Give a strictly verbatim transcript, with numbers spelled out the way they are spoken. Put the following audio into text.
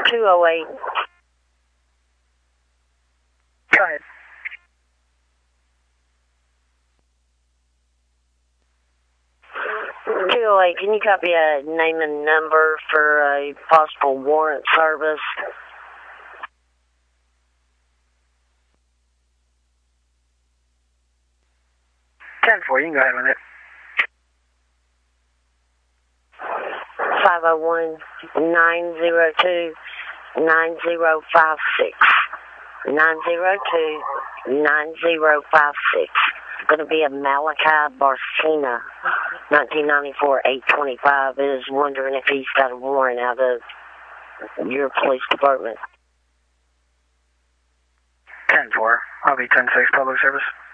two oh eight. Go ahead. two oh eight, can you copy a name and number for a possible warrant service? ten four, you can go ahead with it. five oh one, nine oh two, nine oh five six. nine oh two, nine oh five six. Going to be a Malachi Barcena, nineteen ninety-four, eight twenty-five. Is wondering if he's got a warrant out of your police department. ten four, I'll be ten six, public service.